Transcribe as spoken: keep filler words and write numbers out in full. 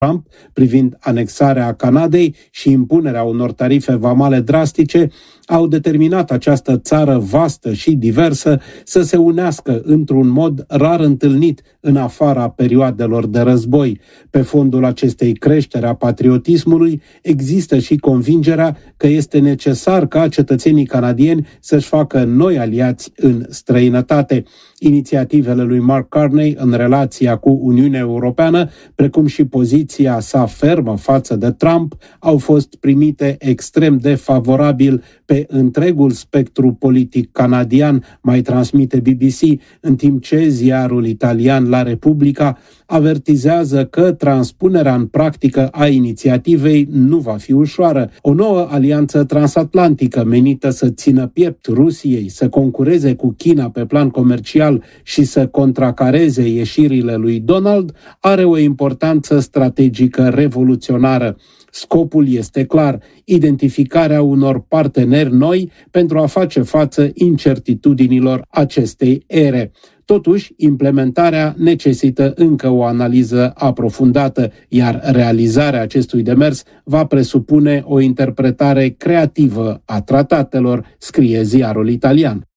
Trump privind anexarea Canadei și impunerea unor tarife vamale drastice au determinat această țară vastă și diversă să se unească într-un mod rar întâlnit în afara perioadelor de război. Pe fondul acestei creșteri a patriotismului există și convingerea că este necesar ca cetățenii canadieni să-și facă noi aliați în străinătate. Inițiativele lui Mark Carney în relația cu Uniunea Europeană, precum și poziția sa fermă față de Trump, au fost primite extrem de favorabil pe întregul spectru politic canadian, mai transmite B B C, în timp ce ziarul italian La Repubblica avertizează că transpunerea în practică a inițiativei nu va fi ușoară. O nouă alianță transatlantică menită să țină piept Rusiei, să concureze cu China pe plan comercial și să contracareze ieșirile lui Donald are o importanță strategică revoluționară. Scopul este clar, identificarea unor parteneri noi pentru a face față incertitudinilor acestei ere. Totuși, implementarea necesită încă o analiză aprofundată, iar realizarea acestui demers va presupune o interpretare creativă a tratatelor, scrie ziarul italian.